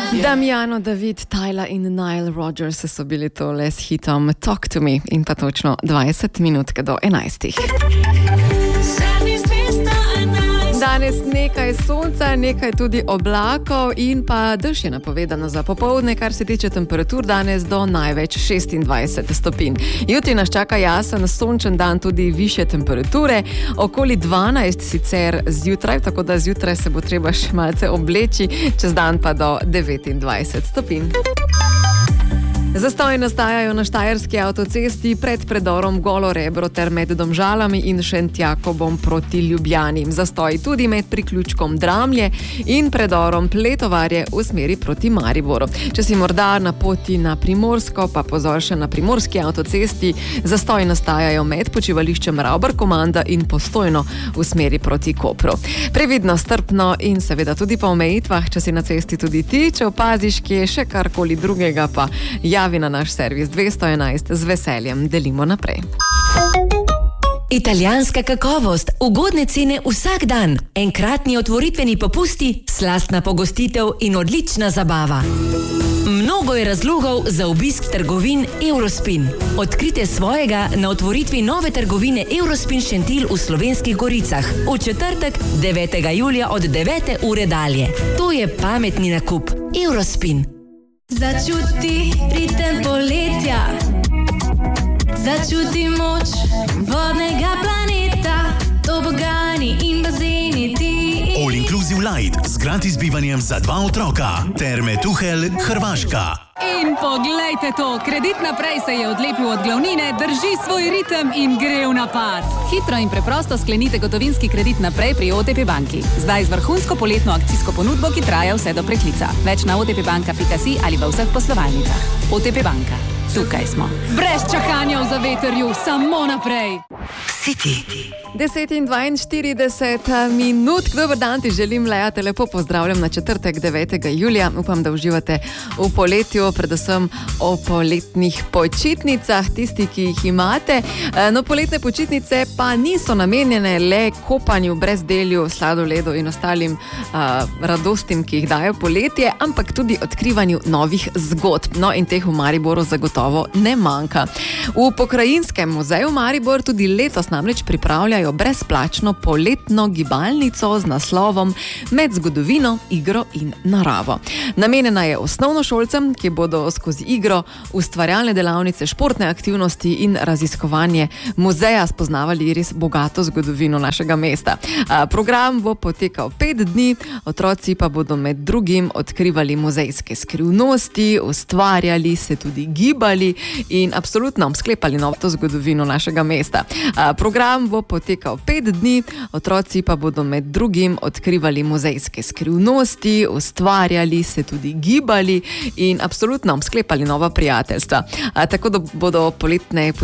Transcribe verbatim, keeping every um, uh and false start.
Damiano David, Tyla in Nile Rodgers so bili tole s hitom Talk to Me in pa točno dvajset minut do enajstih. Danes nekaj sonca, nekaj tudi oblakov in pa dež je napovedano za popoldne, kar se tiče temperatur danes do največ šestindvajset stopinj. Jutri nas čaka jasen, sončen dan, tudi više temperature, okoli dvanajst sicer zjutraj, tako da zjutraj se bo treba še malce obleči, čez dan pa do devetindvajset stopinj. Zastoji nastajajo na štajerski avtocesti pred predorom Golo Rebro ter med Domžalami in Šentjakobom proti Ljubljani. Zastoji tudi med priključkom Dramlje in predorom Pletovarje v smeri proti Mariboru. Če si morda na poti na Primorsko, pa pozor še na primorski avtocesti, zastoji nastajajo med počivališčem Ravbar Komanda in Postojno v smeri proti Kopru. Previdno, strpno in seveda tudi po omejitvah, če si na cesti tudi ti, če opaziš kje še karkoli drugega, pa javi na naš servis dvesto enajst, z veseljem delimo naprej. Italijanska kakovost, ugodne cene vsak dan, enkratni otvoritveni popusti, slastna pogostitev in odlična zabava. Mnogo je razlogov za obisk trgovin Eurospin. Odkrite svojega na otvoritvi nove trgovine Eurospin Šentilj v Slovenskih Goricah v četrtek devetega julija od devete ure dalje. To je pametni nakup. Eurospin. Začuti ritem poletja, začuti moč vodnega planeta, tobogani in bazeni ti. All Inclusive Light z gratis bivanjem za dva otroka. Terme Tuhel, Hrvaška. In poglejte to, kredit naprej se je odlepil od glavnine, drži svoj ritem in gre v napad. Hitro in preprosto sklenite gotovinski kredit naprej pri O T P banki. Zdaj z vrhunsko poletno akcijsko ponudbo, ki traja vse do preklica. Več na otpbanka pika si ali v vseh poslovalnicah. O T P banka. Tukaj smo. Brez čakanja v zavetrju, samo naprej. City. deset in dvainštirideset minut. Dober dan ti želim, Leja, te lepo pozdravljam na četrtek devetega julija. Upam, da uživate v poletju, predvsem o poletnih počitnicah, tisti, ki jih imate. No, poletne počitnice pa niso namenjene le kopanju, brezdelju, sladoledu in ostalim uh, radostim, ki jih dajo poletje, ampak tudi odkrivanju novih zgodb. No, in teh v Mariboru zagotovo ne manjka. V Pokrajinskem muzeju Maribor tudi letos namreč pripravljajo brezplačno poletno gibalnico z naslovom Med zgodovino, igro in naravo. Namenjena je osnovnošolcem, ki bodo skozi igro, ustvarjalne delavnice, športne aktivnosti in raziskovanje muzeja spoznavali res bogato zgodovino našega mesta. Program bo potekal pet dni, otroci pa bodo med drugim odkrivali muzejske skrivnosti, ustvarjali, se tudi gibali in absolutno sklepali novo zgodovino našega mesta. Program bo potekal pet dni, otroci pa bodo med drugim odkrivali muzejske skrivnosti, ustvarjali, se tudi gibali in absolutno sklepali nova prijateljstva. Tako da bodo poletne